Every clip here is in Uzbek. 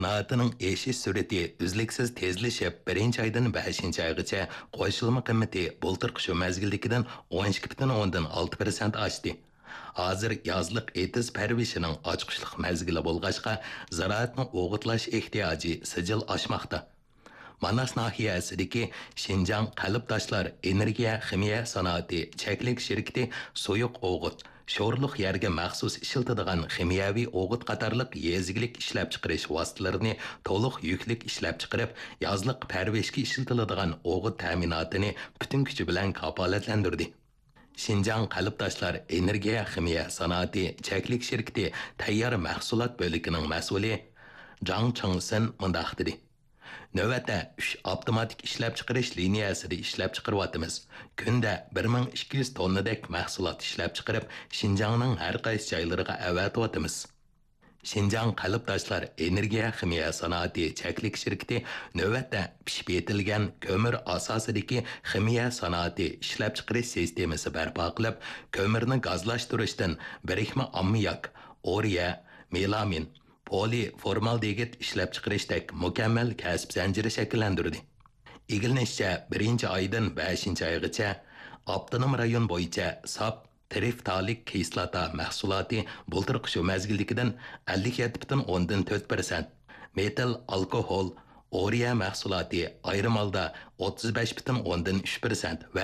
Narxının eşiş sürəti üzlüksüz tezləşib, birinci aydan 5-ci aygacha qoşulma qiyməti bultırqı şu məzgildikidən 12,6% aşdı. Hazır yazlıq etiz pərvişinin açqışlıq məzgili bolğaşqa, ziraatның oğutlaş ehtiyacı sicil aşmaqda. Manas nahiyəsidəki Şinjan Qalbtaşlar Energiya Ximiya Sanoati çəklik şirkəti soyuq oğut, sho'rliq yerga maxsus ishiltadigan ximiyaviy o'g'it qatorliq yezgilik ishlab chiqarish vositalarini to'liq yuklik ishlab chiqarib, yozliq parvishga ishiltiladigan o'g'it ta'minotini butun kuchi bilan kafolatlantirdi. Şinjan Qalbtaşlar Energiya Ximiya Sanoati çəklik şirkəti tayyor mahsulot bo'likining mas'uli Jang Changsin mundaq dedi. Növətdə 3 avtomatik ishlab chiqarish liniyasida ishlab chiqaryapmiz. Kunda 1200 tonnadek mahsulot ishlab chiqarib, Şinjanning har qaysi joylariga avatyapmiz. Şinjan Qalbtaşlar Energiya Ximiya Sanoati çəklik şirkəti növətdə pishib yetilgan ko'mir asosidagi ximiya sanoati ishlab chiqarish sistemasi barpo qilib, ko'mirni gazlashtirishdan birikma ammiyak, oriya, melamin, poliformaldegid ishlab chiqarishdek mukammal kasb zanjiri shakllantirdi. Egilinishcha, 1-oydan 5-oygacha avtonom rayon bo'yicha sap triftalik kislota mahsuloti bultirqi shu mazgildikidan 57,4%, metal alkohol, oriya mahsuloti ayrim holda 35,3% va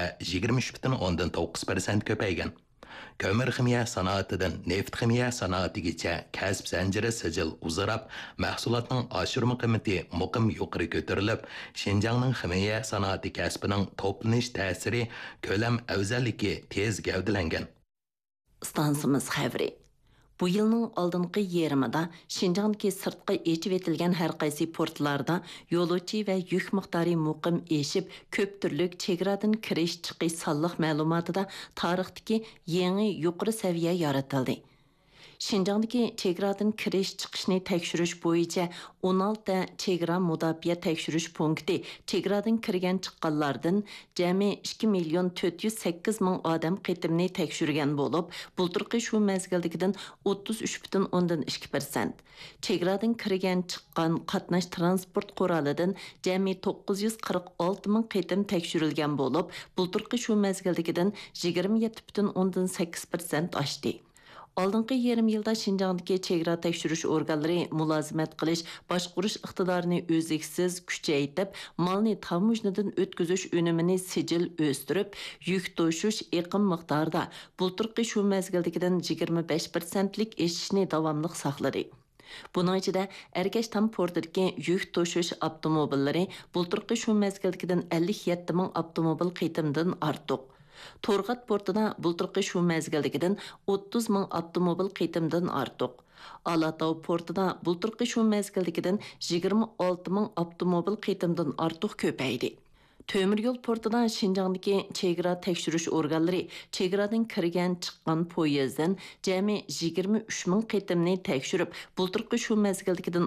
23,9% ko'paygan. Kömür ximiya sanoatidan neft ximiya sanoatigacha kasb zanjiri sijil uzarab, mahsulotning oshirma qiymati muqim yuqori ko'tarilib, Şinjanning ximiya sanoati kasbining to'planish ta'siri ko'lam afzalligi tez gavdalangan. Stansimiz xəbri. Bu yılның aldınqı yerimida Şinjandagi sirtqi echib etilgan har qaysi portlarda yo'lovchi va yuk miqdori muqim eshib, ko'p turlik chegaradan kirish chiqish sonliq ma'lumotida tarixdagi yangi yuqori saviya yaratildi. Şinjandagi chegaradan kirish chiqishni tekshirish bo'yicha 16 chegara mudofaa tekshirish punkti chegaradan kirgan chiqqanlardan jami 2,408,000 odam qitimni tekshirgan bo'lib, bulturqi shu mezgildagidan 33,2%. Chegaradan kirgan chiqqan qatnash transport qurolidan jami 946,000 qitim tekshirilgan bo'lib, bulturqi shu mezgildagidan 27,8% oshdi. Алдыңғы yarım yılda Şinjandagi chegara tekshirish organlari mulozimat qilish, boshqarish iqtidorini o'zliksiz kuchaytirib, malni tamojnadan o'tkazish unumini sijil o'stirib, yuk to'shish iqim miqdorida bulturqi shu mezgildagidan 25%lik o'sishni davomli saqladi. Bunun ichida Ergashtam portidagi yuk to'shish avtomobillari bulturqi shu mezgildagidan 57,000 avtomobil qitimdan ortiq. Torgat portida bulturqi shu mezgildagidan 30,000 avtomobil qitimdan ortiq. Alatau portida bulturqi shu mezgildagidan 26,000 avtomobil qitimdan ortiq ko'paydi. Tömür yol portida Şinjandagi chegara tekshirish organlari chegaradan kirgan chiqqan poyezddan jami 23,000 qitimni tekshirib, bulturqi shu mezgildagidan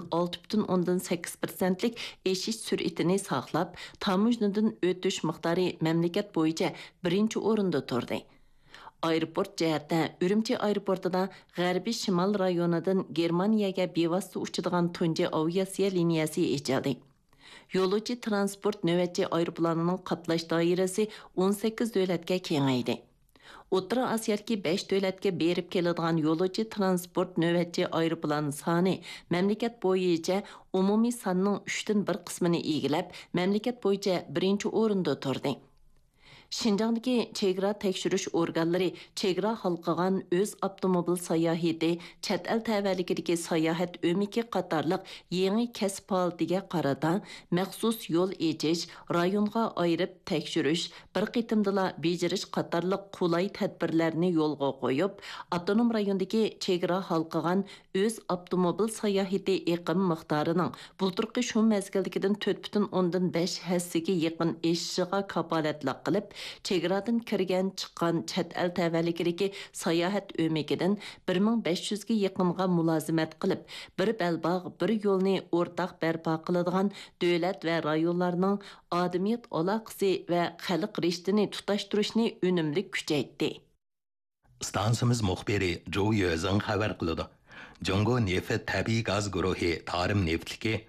6,8%lik eshish sur'atini saqlab, tamojnadan o'tish miqdori mamlakat bo'yicha birinchi o'rinda turdi. Aeroport jihatda Ürümçi aeroportida G'arbiy Shimol rayonidan Germaniyaga bevosita uchadigan tunji aviatsiya liniyasi ochildi. Yo'lovchi transport navbatchi aeroplanining qatnash doirasi 18 davlatga kengaydi. O'rta Osiyodagi 5 davlatga berib keladigan yo'lovchi transport navbatchi aeroplan soni mamlakat bo'yicha umumiy sonning 3dan 1 qismini egallab, mamlakat bo'yicha birinchi o'rinda turdi. Şinjandagi chegara tekshirish organlari chegara halqagan o'z avtomobil sayohati, chet el tavalligidagi sayohat o'miki qatorliq yangi kasb holatiga qarata maxsus yo'l echish, rayonga ayirib tekshirish, bir qitimdala bejirish qatorliq qulay tadbirlarni yo'lga qo'yib, avtonom rayondagi chegara halqagan o'z avtomobil sayohati iqim miqdorining bulturqi shu mezgildagidan 4,5 hassiga yaqin eshishiga kafolatlik qilib, chegaradan kirgan chiqqan chet el tavalligidagi sayohat o'mikidan 1500 ga yaqinga mulozimat qilib, bir belbog' bir yo'lni o'rtaq barpo qiladigan davlat va rayonlarning odamiyat aloqasi va xalq rishtini tutashtirishni unumli kuchaytirdi. Stansimiz muxbiri Zhou Yuzhen xabar qiladi. Jungo neft tabiiy gaz guruhi Tarim neftligi